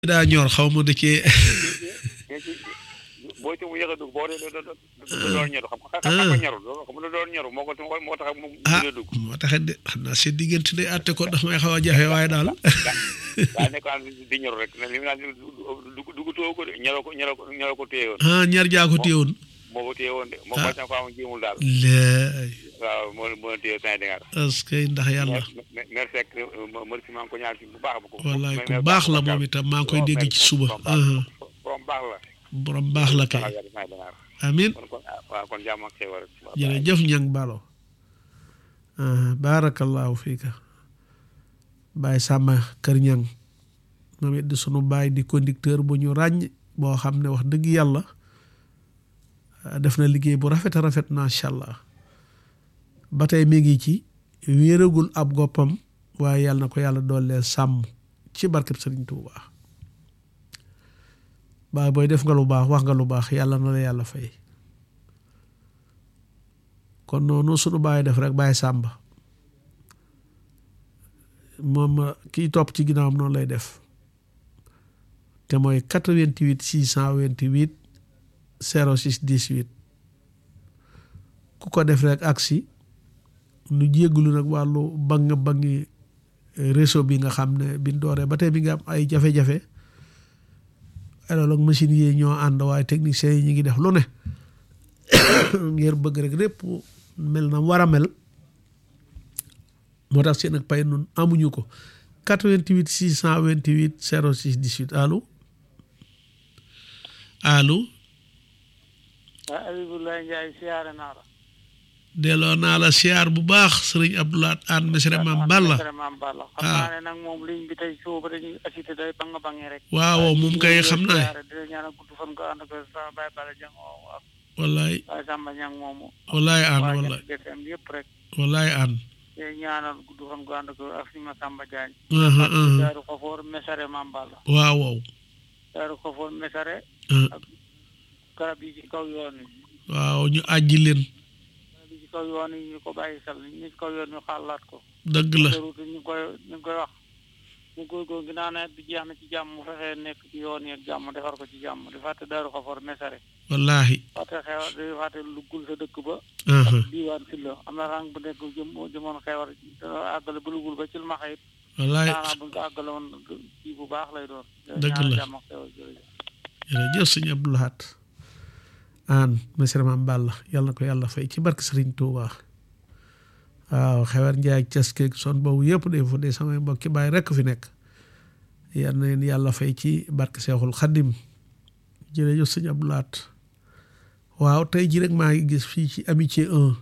daa ñor xaw ma da cee boo ci mu yëg a dugg boo dee doon ñoru xam nga ñorul xam nga doon ñoru moo tax mu dugg moo taxit de xam naa seen diggante day àtte ko ndax may xaw a jafe waaye daal daa nekk an di ñoru rek li mu naan dugg too ko de ñoroo ko téye woon ñaar jaa ko téye woon moo ko téye woon de moo ko fa am jéemul daal laay waaw moo téye temps dinga parce que ndax yàlla mer fekk merci maa ngi ko ñaar ci bu baax bu ko wallaay ku baax la moom itam maa ngi koy dégg ci suba borom baax la borom baax la kay amin waaw kon jàmm ak xewal jërëjëf ñang balo barakallahu fiika Baye Samba Kër Ñang moom it di sunu baay di conducteur bu ñu ràññ boo xam ne wax dëgg yàlla def na liggéey bu rafet a rafet macha allah ba tey mi ngi ci wéeragul ab goppam waaye yàlla na ko yàlla dooleel sàmm ci barkeb Sëriñ Tuubaa baay booy def nga lu baax wax nga lu baax yàlla na la yàlla fay kon noonu sunu baay def rek Baye Samba moom kiy topp ci ginnaawam noonu lay def te mooy 88 628 06 18 ku ko def rek aksi nu jéggulu nag wàllu bangi réseau bi nga xam ne biñ dooree ba tey bi nga am ay jafe-jafe loolu ak machine yi ñoo ànd waaye techniciens yi ñu ngi def lu ne ngir bëgg rek lépp mel na war a mel moo tax seen ak pay nun amuñu ko 88 628 06 18 allo allo Abibulaay Njaay siyaare naa la delloo naa la siyaar bu baax sëriñ Abdoulaye Anne Mesere Maam Balla xam naa ne nag moom liñ bi tey suuba dañuy assité day banga bange rek waaw moom kay xam naa dina ñaanal gudd fan ko ànd ko sa Baye Balla Jang ak wallaay Baye Samba Ñang moomu wallaay Anne wallaay defem yëpp rek wallaay Anne te ñaanal gudd fan ko ànd ko ak si ma Samba Jaañ daaru Xafoor Mesere Maam Balla waaw waaw daaru Xafoor Mesere ak garab yi ci kaw yoon wi waaw ñu àjji leen ci kaw yoon yi ñu ko bàyyi xel ñi ci kaw yoon ñu xalaat ko dëgg la ñu koy wax mu góorgóor gi naa nawet bi jeex na ci jàmm mu fexee nekk ci yoon yi ak jàmm defar ko ci jàmm di fàtte Daaru Xafoor Mesere wallaahi fàtte xewar di fàtte luggul sa dëkk ba diiwaan si la am na rang bu nekk jëmoon xewar àggale ba luggul ba cil maxayit wallaahi daanaa buñ ko àggale woon kii bu baax lay doon dëgg la jàmm ak xewar jërëjëf sëñ Abdou Lahad Anne Mesere Maam Balla yàlla na ko yàlla fay ci barke Sëriñ Tuubaa waaw xewar njaay caskeeg son boobu yëpp de fu dee samay mbokki baay rekk fi nekk yal na leen yàlla fay ci barke Seexul Xaddim jërëjëf sëñ Abdou Lahad waaw tey ji rek maa ngi gis fii ci amitié 1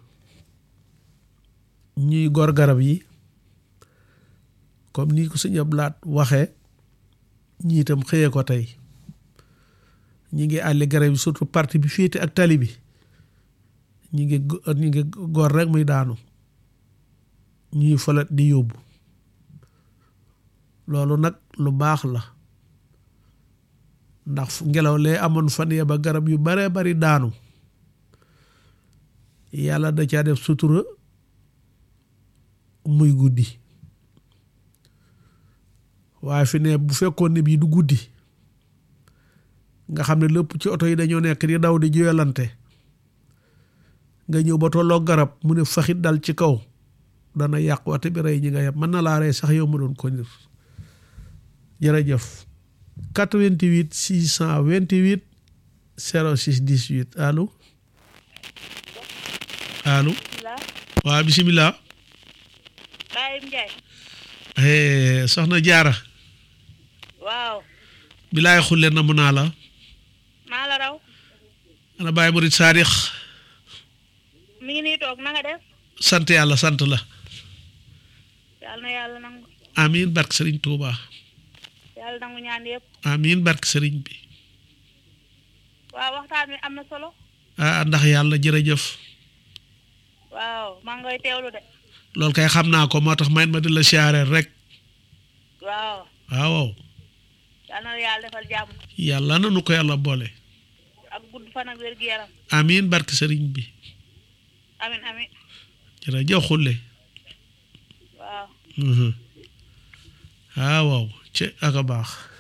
ñuy gor garab yi comme ni ko sëñ Abdou Lahad waxee ñi itam xëyee ko tey ñi ngi àlli garab yi surtout partie bi féete ak tali bi ñi ngi gor rek muy daanu ñuy folet di yóbbu loolu nag lu baax la ndax ngelaw lee amoon fan ya ba garab yu bare bari daanu yàlla da caa def sutura muy guddi waaye fi ne bu fekkoon ne bii du guddi nga xam ne lépp ci oto yi dañoo nekk di daw di juyalante nga ñëw ba tolloo garab mu ne faxit dal ci kaw dana yàq wate bi rey ñi nga yeb mën na laa rey sax yow ma doon ko nir jërëjëf 88 628 06 18 allo allo waaw bisimilah Baye Ndiaye soxna Jaara waaw bilaay xulle na mu naa la maa la raw ana Baye Murid Saadix mi ngi nii toog na nga def sant yàlla sant la yàlla na yàlla nangu amiin barke Sëriñ Tuubaa yàlla nangu ñaan yëpp amiin barke Sëriñ bi waaw waxtaan wi am na solo ndax yàlla jërëjëf waaw maa ngi koy teewlu de loolu kay xam naa ko moo tax may ma di la siyaare rek waaw waaw yàlla na yàlla defal jàmm yàlla na nu ko yàlla boole ak gudd fan ak wér gu yaram amiin barke Sëriñ bi amin amin jërëjëf xulle waaw waaw ci ak a baax